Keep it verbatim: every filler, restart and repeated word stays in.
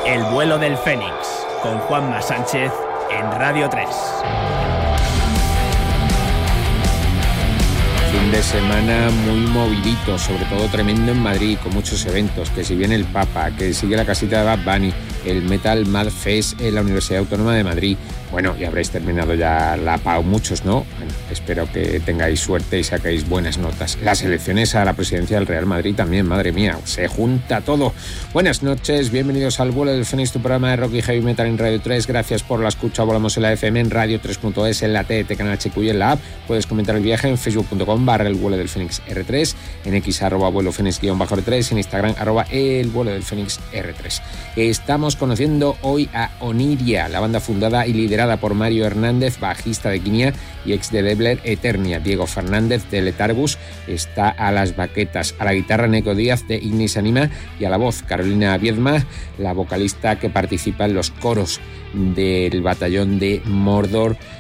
El vuelo del Fénix, con Juanma Sánchez en Radio tres. Fin de semana muy movidito, sobre todo tremendo en Madrid, con muchos eventos, que si viene el Papa, que sigue la casita de Bad Bunny, el Metal Mad Fest en la Universidad Autónoma de Madrid. Bueno, y habréis terminado ya la P A U muchos, ¿no? Bueno, espero que tengáis suerte y saquéis buenas notas. Las elecciones a la presidencia del Real Madrid también, madre mía, se junta todo. Buenas noches, bienvenidos al Vuelo del Fénix, tu programa de rock y heavy metal en Radio tres. Gracias por la escucha, volamos en la F M, en radio tres punto es, en la T T, canal H Q y en la app. Puedes comentar el viaje en facebook punto com barra el vuelo del Fénix R tres, en X arroba vuelo fénix guión bajo R tres, en Instagram arroba el vuelo del Fénix R tres. Estamos conociendo hoy a Oniria, la banda fundada y liderada por Mario Hernández, bajista de Guinea y ex de Debler Eternia. Diego Fernández de Letargus está a las baquetas, a la guitarra Neco Díaz de Ignis Anima y a la voz Carolina Viedma, la vocalista que participa en los coros del batallón de Mordor